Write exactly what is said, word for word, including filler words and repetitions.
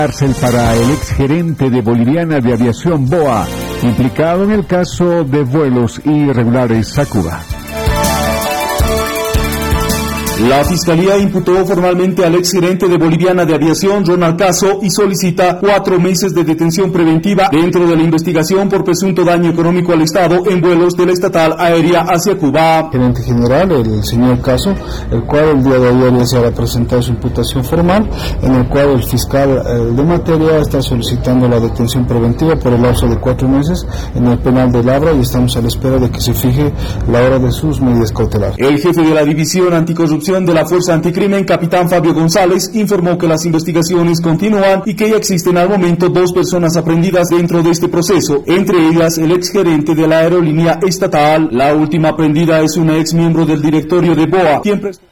Cárcel para el exgerente de Boliviana de Aviación B O A, implicado en el caso de vuelos irregulares a Cuba. La Fiscalía imputó formalmente al exgerente de Boliviana de Aviación, Ronald Caso, y solicita cuatro meses de detención preventiva dentro de la investigación por presunto daño económico al Estado en vuelos de la estatal aérea hacia Cuba. El gerente general, el señor Caso, el cual el día de ayer ya se ha presentado su imputación formal, en el cual el fiscal eh, de materia está solicitando la detención preventiva por el lapso de cuatro meses en el penal de Labra, y estamos a la espera de que se fije la hora de sus medidas cautelares. El jefe de la División Anticorrupción de la Fuerza Anticrimen, capitán Fabio González, informó que las investigaciones continúan y que ya existen al momento dos personas aprehendidas dentro de este proceso, entre ellas el exgerente de la aerolínea estatal. La última aprendida es una ex miembro del directorio de B O A, quien prestó